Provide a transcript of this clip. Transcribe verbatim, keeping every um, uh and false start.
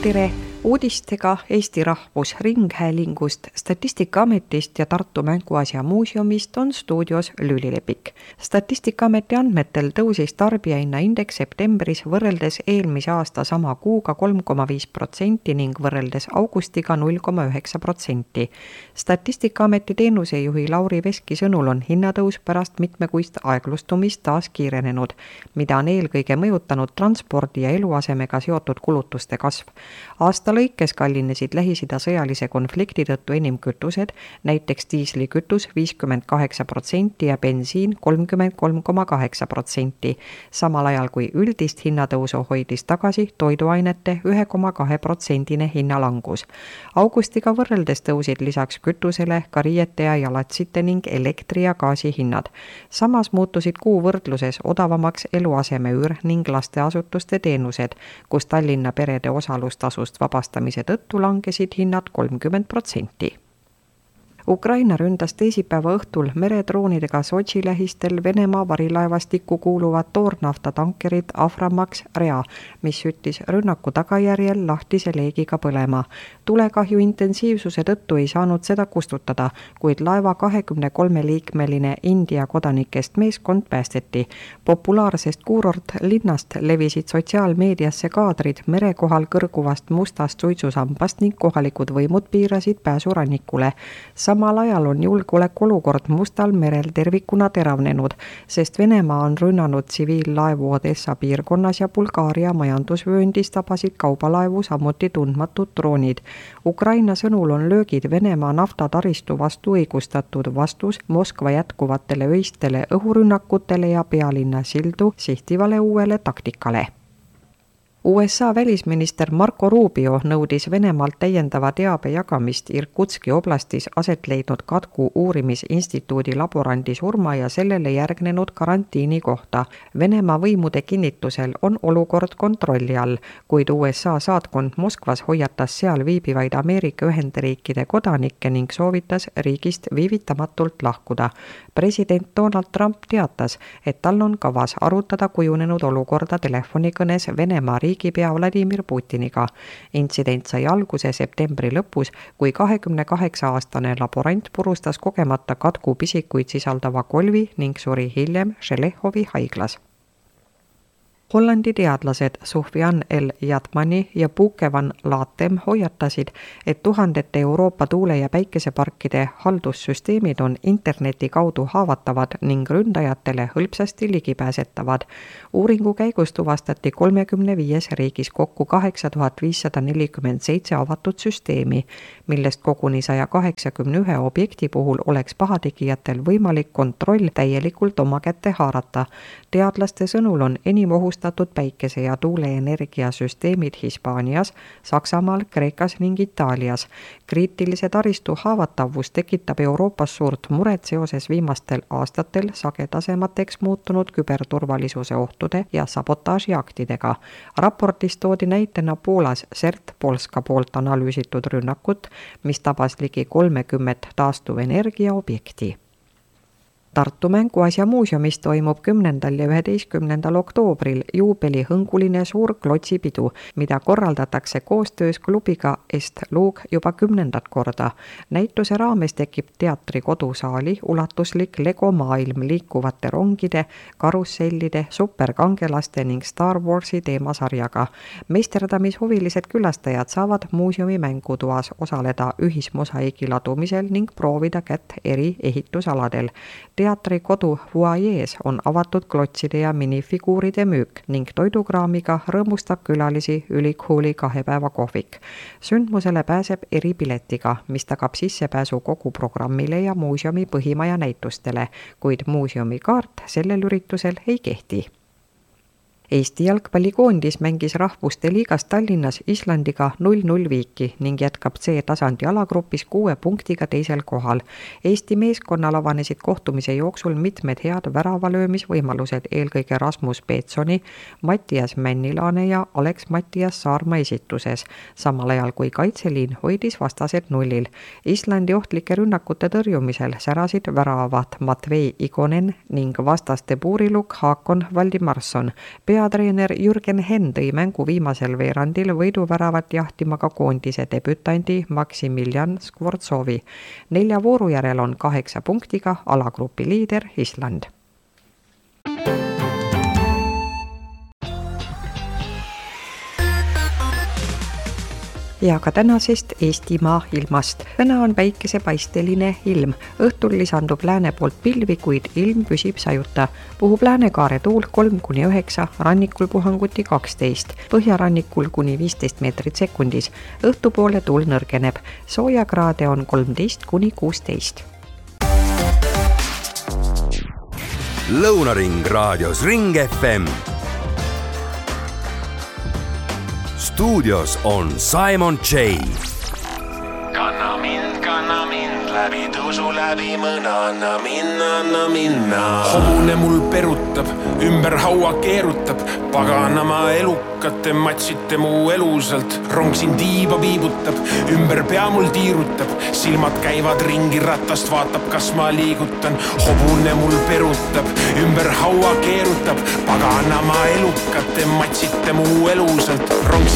tere! Uudistega Eesti Rahvusringhäälingust, Statistikaametist ja Tartu Mänguasja muuseumist on stuudios Lüüli Lepik. Statistikaameti andmetel tõusis tarbijahinnaindeks septembris võrreldes eelmise aasta sama kuuga kolm koma viis protsenti ning võrreldes augustiga null koma üheksa protsenti. Statistikaameti teenusejuhi Lauri Veski sõnul on hinnatõus pärast mitmekuist aeglustumist taas kiirenenud, mida on eelkõige mõjutanud transpordi ja eluasemega seotud kulutuste kasv. Aasta lõikes kallinesid Lähis-Ida sõjalise konflikti tõttu enim kütused, näiteks diislikütus viiskümmend kaheksa protsenti ja bensiin kolmkümmend kolm koma kaheksa protsenti, samal ajal kui üldist hinnatõusu hoidis tagasi toiduainete üks koma kaks protsendine hinnalangus. Augustiga võrreldes tõusid lisaks kütusele ka riiete ja jalatsite ning elektri ja gaasi hinnad. Samas muutusid kuu võrdluses odavamaks eluasemeüür ning lasteasutuste teenused, kus Tallinna perede osalustasust vabastamise tõttu langesid hinnad kolmkümmend protsenti. Ukraina ründas teisipäeva õhtul meredroonidega Sotši lähistel Venemaa varilaevastikku kuuluvad toornaftatankerid Aframax Rea, mis süttis rünnaku tagajärjel lahtise leegiga põlema. Tulekahju intensiivsuse tõttu ei saanud seda kustutada, kuid laeva kahekümne kolme liikmeline India kodanikest meeskond päästeti. Populaarsest kuurort linnast levisid sotsiaalmeediasse kaadrid merekohal kõrguvast mustast suitsusambast ning kohalikud võimud piirasid pääsu rannikule. Samal ajal on julgeolekuolukord Mustal merel tervikuna teravnenud, sest Venemaa on rünnanud tsiviillaevu Odessa piirkonnas ja Bulgaaria majandusvööndis tabasid kaubalaevu samuti tundmatud droonid. Ukraina sõnul on löögid Venemaa naftataristu vastu õigustatud vastus Moskva jätkuvatele öistele õhurünnakutele ja pealinna sildu sihtivale uuele taktikale. U S A välisminister Marco Rubio nõudis Venemaalt täiendava teabe jagamist Irkutski oblastis aset leidnud katku uurimisinstituudi laborandi surma ja sellele järgnenud karantiini kohta. Venemaa võimude kinnitusel on olukord kontrolli all, kuid U S A saatkond Moskvas hoiatas seal viibivaid Ameerika Ühendriikide kodanikke ning soovitas riigist viivitamatult lahkuda. President Donald Trump teatas, et tal on kavas arutada kujunenud olukorda telefonikõnes Venemaa riigipea Vladimir Putiniga. Intsident sai alguse septembri lõpus, kui kahekümne kaheksa aastane laborant purustas kogemata katku pisikuid sisaldava kolvi ning suri hiljem Šelehovi haiglas. Hollandi teadlased Sufjan El Jatmani ja Buke van Latem hoiatasid, et tuhandete Euroopa tuule- ja päikeseparkide haldussüsteemid on interneti kaudu haavatavad ning ründajatele hõlpsasti ligipääsetavad. Uuringu käigus tuvastati kolmekümne viies riigis kokku kaheksa tuhat viissada nelikümmend seitse avatud süsteemi, millest koguni saja kaheksakümne ühe objekti puhul oleks pahatigijatel võimalik kontroll täielikult oma kätte haarata. Teadlaste sõnul on enim ohustatud päikese- ja tuuleenergiasüsteemid Hispaanias, Saksamaal, Kreekas ning Itaalias. Kriitilise taristu haavatavus tekitab Euroopas suurt muret seoses viimastel aastatel sagedasemateks muutunud küberturvalisuse ohtude ja sabotaažiaktidega. Raportis toodi näitena Poolas CERT Polska poolt analüüsitud rünnakut, mis tabas ligi kolmekümmet taastuvenergia objekti. Tartu Mänguasja muuseumis toimub kümnendal ja üheteistkümnendal oktoobril juubelihõnguline suur klotsipidu, mida korraldatakse koostöös klubiga Est Luug juba kümnendat korda. Näituse raames tekib teatri kodusaali ulatuslik Lego maailm liikuvate rongide, karussellide, superkangelaste ning Star Warsi teemasarjaga. Meisterdamishuvilised külastajad saavad muuseumi mängutoas osaleda ühismosaiigi ladumisel ning proovida kätt eri ehitusaladel. Teatri kodu Huajees on avatud klotside ja minifiguuride müük ning toidukraamiga rõõmustab külalisi Ülikooli kahe päeva kohvik. Sündmusele pääseb eripiletiga, mis tagab sissepääsu kogu programmile ja muuseumi põhimaja näitustele, kuid muuseumi kaart sellel üritusel ei kehti. Eesti jalgpallikoondis mängis rahvuste liigas Tallinnas Islandiga null null viiki ning jätkab C-tasandi alagrupis kuue punktiga teisel kohal. Eesti meeskonnal avanesid kohtumise jooksul mitmed head väravalöömisvõimalused, eelkõige Rasmus Peetsoni, Mattias Männilaane ja Alex Mattias Saarma esituses, samal ajal kui kaitseliin hoidis vastased nullil. Islandi ohtlike rünnakute tõrjumisel särasid väravad Matvei Ikonen ning vastaste puurilukk Haakon Valdimarsson. peatreener Jürgen Henn tõi mängu viimasel veerandil võiduväravat jahtima ka koondise debütandi Maksimilian Skvortsovi. Nelja vooru järel on kaheksa punktiga alagrupi liider Island. Ja ka tänasest Eestimaa ilmast. Täna on päikesepaisteline ilm. Õhtul lisandub lääne poolt pilvi, kuid ilm püsib sajuta. Puhub läänekaare tuul kolm kuni üheksa, rannikul puhanguti kaksteist, põhjarannikul kuni viisteist meetrit sekundis. Õhtupoole tuul nõrgeneb. Soojakraade on kolmteist kuni kuusteist. Lõunaring raadios Ring F M. Stuudios on Simon J. Kanna mind, kanna mind läbi tuusu läbi mõna, anna minna, anna minna. Hobune mul perutab, ümber haua keerutab, paganama elukate matsite mu elusalt. Rong siin tiiba viibutab, ümber pea mul tiirutab, silmad käivad ringi ratast, vaatab kas ma liigutan. Hobune mul perutab, ümber haua keerutab, paganama elukate matsite mu elusalt. Rong